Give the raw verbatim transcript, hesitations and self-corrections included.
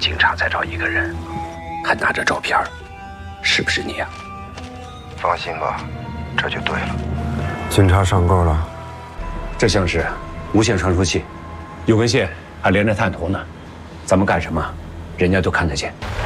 警察在找一个人，看拿着照片，是不是你呀？ 放心吧，这就对了。 警察上钩了， 这像是无线传输器，有根线还连着探头呢，咱们干什么，人家都看得见。